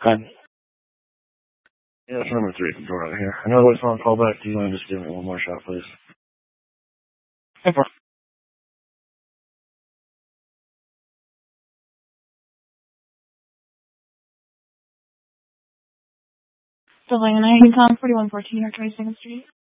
Hi. Yeah, it's number 3 from door right here. I know the voice on call back. Do you want to just give me one more shot, please? Hey, bro. Sylvana, you can call 4114 or 22nd Street.